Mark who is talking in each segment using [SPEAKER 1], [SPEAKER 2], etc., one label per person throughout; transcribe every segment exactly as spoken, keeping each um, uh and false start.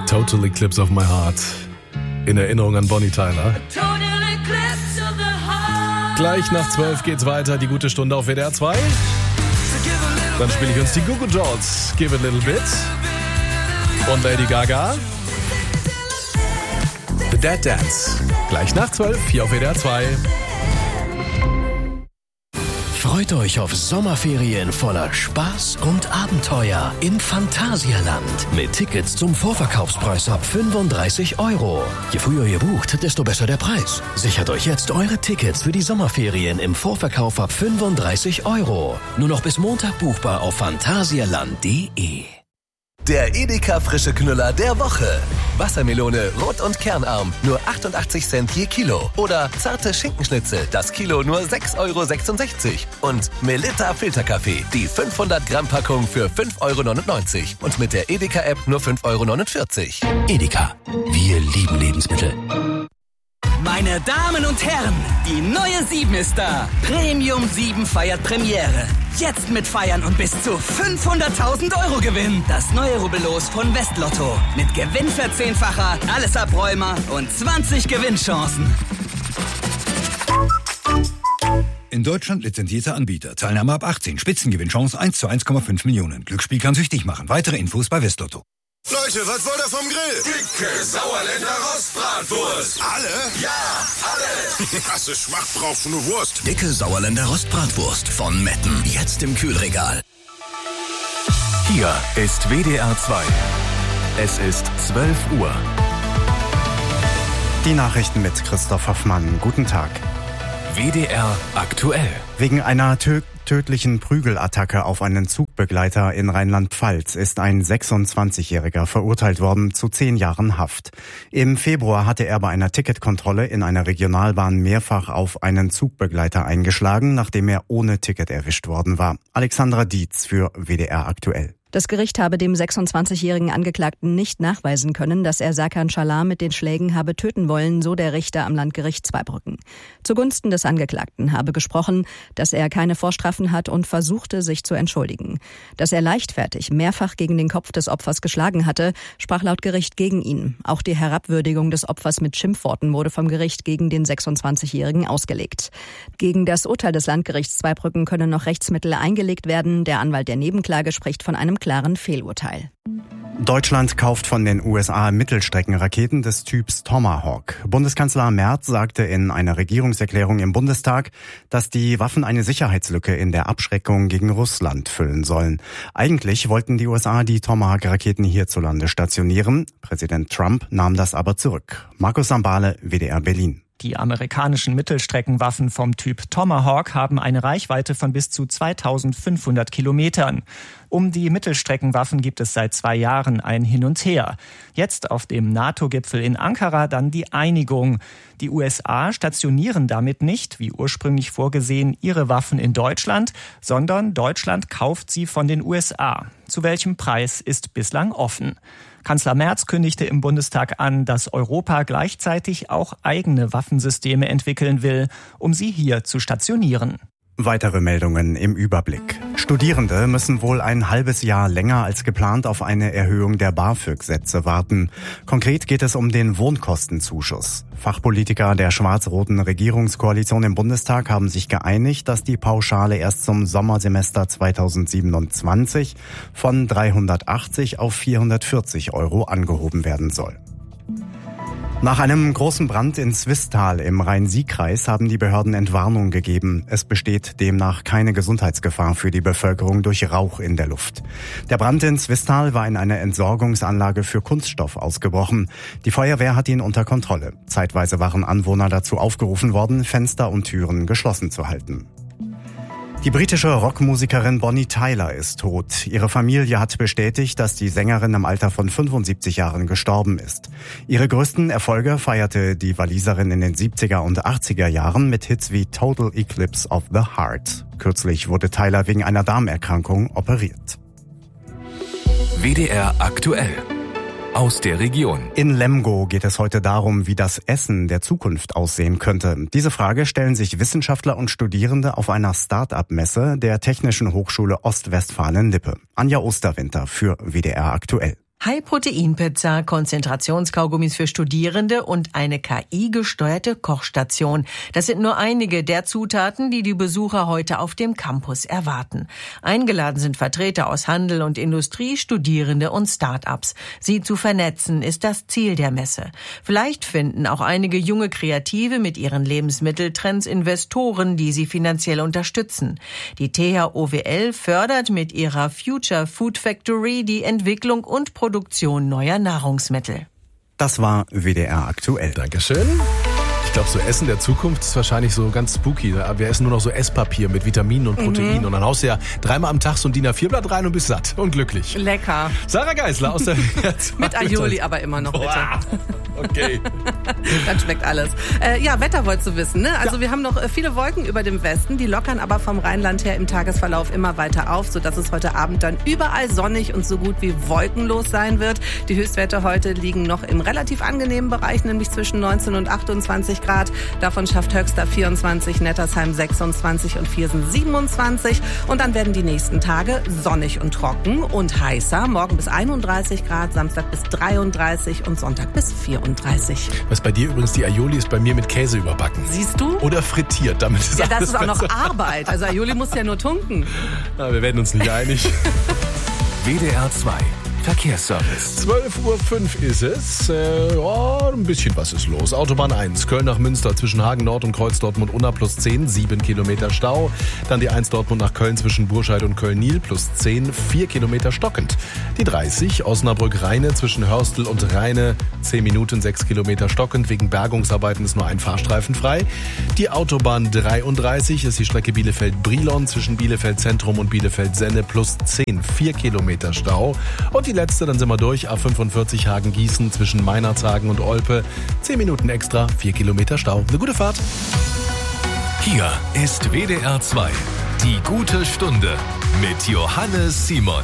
[SPEAKER 1] Total Eclipse of My Heart. In Erinnerung an Bonnie Tyler. Gleich nach zwölf geht's weiter, die gute Stunde auf W D R zwei. Dann spiele ich uns die Goo Goo Dolls, Give It a Little Bit. Und Lady Gaga. The Dead Dance. Gleich nach zwölf, hier auf W D R zwei.
[SPEAKER 2] Freut euch auf Sommerferien voller Spaß und Abenteuer im Phantasialand. Mit Tickets zum Vorverkaufspreis ab fünfunddreißig Euro. Je früher ihr bucht, desto besser der Preis. Sichert euch jetzt eure Tickets für die Sommerferien im Vorverkauf ab fünfunddreißig Euro. Nur noch bis Montag buchbar auf phantasialand punkt de.
[SPEAKER 3] Der Edeka frische Knüller der Woche. Wassermelone rot und kernarm, nur achtundachtzig Cent je Kilo. Oder zarte Schinkenschnitzel, das Kilo nur sechs Euro sechsundsechzig. Und Melitta Filterkaffee, die fünfhundert Gramm Packung für fünf Euro neunundneunzig. Und mit der Edeka-App nur fünf Euro neunundvierzig.
[SPEAKER 2] Edeka, wir lieben Lebensmittel.
[SPEAKER 4] Meine Damen und Herren, die neue sieben ist da. Premium sieben feiert Premiere. Jetzt mit Feiern und bis zu fünfhunderttausend Euro Gewinn. Das neue Rubbellos von Westlotto. Mit Gewinnverzehnfacher, alles Abräumer und zwanzig Gewinnchancen.
[SPEAKER 5] In Deutschland lizenzierter Anbieter. Teilnahme ab achtzehn. Spitzengewinnchance eins zu eins Komma fünf Millionen. Glücksspiel kann süchtig machen. Weitere Infos bei Westlotto.
[SPEAKER 6] Leute, was wollt ihr vom Grill?
[SPEAKER 7] Dicke Sauerländer Rostbratwurst.
[SPEAKER 6] Alle?
[SPEAKER 7] Ja, alle.
[SPEAKER 6] Krasse Schmacht brauchst du nur Wurst.
[SPEAKER 2] Dicke Sauerländer Rostbratwurst von Metten. Jetzt im Kühlregal.
[SPEAKER 8] Hier ist W D R zwei. Es ist zwölf Uhr.
[SPEAKER 9] Die Nachrichten mit Christoph Hoffmann. Guten Tag.
[SPEAKER 8] W D R aktuell.
[SPEAKER 9] Wegen einer tö- tödlichen Prügelattacke auf einen Zugbegleiter in Rheinland-Pfalz ist ein sechsundzwanzigjähriger verurteilt worden zu zehn Jahren Haft. Im Februar hatte er bei einer Ticketkontrolle in einer Regionalbahn mehrfach auf einen Zugbegleiter eingeschlagen, nachdem er ohne Ticket erwischt worden war. Alexandra Dietz für W D R aktuell.
[SPEAKER 10] Das Gericht habe dem sechsundzwanzigjährigen Angeklagten nicht nachweisen können, dass er Serkan Çalar mit den Schlägen habe töten wollen, so der Richter am Landgericht Zweibrücken. Zugunsten des Angeklagten habe gesprochen, dass er keine Vorstrafen hat und versuchte, sich zu entschuldigen. Dass er leichtfertig mehrfach gegen den Kopf des Opfers geschlagen hatte, sprach laut Gericht gegen ihn. Auch die Herabwürdigung des Opfers mit Schimpfworten wurde vom Gericht gegen den sechsundzwanzigjährigen ausgelegt. Gegen das Urteil des Landgerichts Zweibrücken können noch Rechtsmittel eingelegt werden. Der Anwalt der Nebenklage spricht von einem klaren Fehlurteil.
[SPEAKER 9] Deutschland kauft von den U S A Mittelstreckenraketen des Typs Tomahawk. Bundeskanzler Merz sagte in einer Regierungserklärung im Bundestag, dass die Waffen eine Sicherheitslücke in der Abschreckung gegen Russland füllen sollen. Eigentlich wollten die U S A die Tomahawk-Raketen hierzulande stationieren. Präsident Trump nahm das aber zurück. Markus Sambale, W D R Berlin.
[SPEAKER 11] Die amerikanischen Mittelstreckenwaffen vom Typ Tomahawk haben eine Reichweite von bis zu zweitausendfünfhundert Kilometern. Um die Mittelstreckenwaffen gibt es seit zwei Jahren ein Hin und Her. Jetzt auf dem NATO-Gipfel in Ankara dann die Einigung. Die U S A stationieren damit nicht, wie ursprünglich vorgesehen, ihre Waffen in Deutschland, sondern Deutschland kauft sie von den U S A. Zu welchem Preis ist bislang offen. Kanzler Merz kündigte im Bundestag an, dass Europa gleichzeitig auch eigene Waffensysteme entwickeln will, um sie hier zu stationieren.
[SPEAKER 9] Weitere Meldungen im Überblick. Studierende müssen wohl ein halbes Jahr länger als geplant auf eine Erhöhung der BAföG-Sätze warten. Konkret geht es um den Wohnkostenzuschuss. Fachpolitiker der schwarz-roten Regierungskoalition im Bundestag haben sich geeinigt, dass die Pauschale erst zum Sommersemester zweitausendsiebenundzwanzig von dreihundertachtzig auf vierhundertvierzig Euro angehoben werden soll. Nach einem großen Brand in Swisttal im Rhein-Sieg-Kreis haben die Behörden Entwarnung gegeben. Es besteht demnach keine Gesundheitsgefahr für die Bevölkerung durch Rauch in der Luft. Der Brand in Swisttal war in einer Entsorgungsanlage für Kunststoff ausgebrochen. Die Feuerwehr hat ihn unter Kontrolle. Zeitweise waren Anwohner dazu aufgerufen worden, Fenster und Türen geschlossen zu halten. Die britische Rockmusikerin Bonnie Tyler ist tot. Ihre Familie hat bestätigt, dass die Sängerin im Alter von fünfundsiebzig Jahren gestorben ist. Ihre größten Erfolge feierte die Waliserin in den siebziger und achtziger Jahren mit Hits wie Total Eclipse of the Heart. Kürzlich wurde Tyler wegen einer Darmerkrankung operiert.
[SPEAKER 8] W D R aktuell. Aus der Region.
[SPEAKER 9] In Lemgo geht es heute darum, wie das Essen der Zukunft aussehen könnte. Diese Frage stellen sich Wissenschaftler und Studierende auf einer Start-up-Messe der Technischen Hochschule Ostwestfalen-Lippe. Anja Osterwinter für W D R aktuell.
[SPEAKER 12] High-Protein-Pizza, Konzentrationskaugummis für Studierende und eine K I-gesteuerte Kochstation. Das sind nur einige der Zutaten, die die Besucher heute auf dem Campus erwarten. Eingeladen sind Vertreter aus Handel und Industrie, Studierende und Start-ups. Sie zu vernetzen ist das Ziel der Messe. Vielleicht finden auch einige junge Kreative mit ihren Lebensmitteltrends Investoren, die sie finanziell unterstützen. Die T H O W L fördert mit ihrer Future Food Factory die Entwicklung und Produktion Produktion neuer Nahrungsmittel.
[SPEAKER 9] Das war W D R aktuell.
[SPEAKER 1] Dankeschön. Ich glaube, so Essen der Zukunft ist wahrscheinlich so ganz spooky. Wir essen nur noch so Esspapier mit Vitaminen und Proteinen. Mhm. Und dann haust du ja dreimal am Tag so ein D I N A vier Blatt rein und bist satt und glücklich.
[SPEAKER 13] Lecker.
[SPEAKER 1] Sarah Geisler aus der
[SPEAKER 13] mit Aioli aber immer noch, bitte.
[SPEAKER 1] Boah. Okay.
[SPEAKER 13] Dann schmeckt alles. Äh, ja, Wetter wolltest du wissen, ne? Also ja. Wir haben noch viele Wolken über dem Westen, die lockern aber vom Rheinland her im Tagesverlauf immer weiter auf, sodass es heute Abend dann überall sonnig und so gut wie wolkenlos sein wird. Die Höchstwerte heute liegen noch im relativ angenehmen Bereich, nämlich zwischen neunzehn und achtundzwanzig Grad. Davon schafft Höxter vierundzwanzig, Nettersheim sechsundzwanzig und Viersen siebenundzwanzig. Und dann werden die nächsten Tage sonnig und trocken und heißer. Morgen bis einunddreißig Grad, Samstag bis dreiunddreißig und Sonntag bis vierunddreißig.
[SPEAKER 1] Was bei dir übrigens, die Aioli ist bei mir mit Käse überbacken.
[SPEAKER 13] Siehst du?
[SPEAKER 1] Oder frittiert, damit ist
[SPEAKER 13] ja, das
[SPEAKER 1] alles
[SPEAKER 13] ist auch noch
[SPEAKER 1] besser.
[SPEAKER 13] Arbeit. Also Aioli muss ja nur tunken.
[SPEAKER 1] Na, wir werden uns nicht einig.
[SPEAKER 8] W D R zwei Verkehrsservice.
[SPEAKER 1] zwölf Uhr fünf ist es. Äh, ja, ein bisschen was ist los. Autobahn eins, Köln nach Münster zwischen Hagen Nord und Kreuz Dortmund-Unna plus zehn, sieben Kilometer Stau. Dann die eins Dortmund nach Köln zwischen Burscheid und Köln-Nil plus zehn, vier Kilometer stockend. Die dreißig, Osnabrück-Rheine zwischen Hörstel und Rheine, zehn Minuten, sechs Kilometer stockend. Wegen Bergungsarbeiten ist nur ein Fahrstreifen frei. Die Autobahn dreiunddreißig ist die Strecke Bielefeld-Brilon zwischen Bielefeld-Zentrum und Bielefeld-Senne plus zehn, vier Kilometer Stau. Und die letzte, dann sind wir durch, A fünfundvierzig Hagen-Gießen zwischen Meinerzhagen und Olpe. zehn Minuten extra, vier Kilometer Stau. Eine gute Fahrt.
[SPEAKER 8] Hier ist W D R zwei. Die gute Stunde mit Johannes Simon.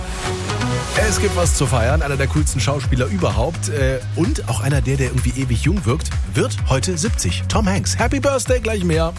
[SPEAKER 1] Es gibt was zu feiern. Einer der coolsten Schauspieler überhaupt. Äh, und auch einer der, der irgendwie ewig jung wirkt, wird heute siebzig. Tom Hanks. Happy Birthday, gleich mehr.